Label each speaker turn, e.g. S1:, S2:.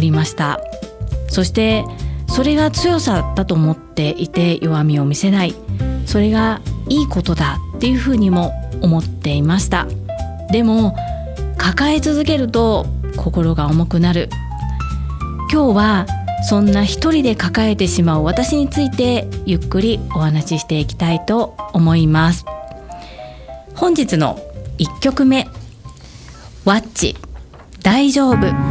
S1: りました。そしてそれが強さだと思っていて弱みを見せない、それがいいことだっていうふうにも思っていました。でも抱え続けると心が重くなる。今日はそんな一人で抱えてしまう私についてゆっくりお話ししていきたいと思います。本日の1曲目、ワッチ大丈夫。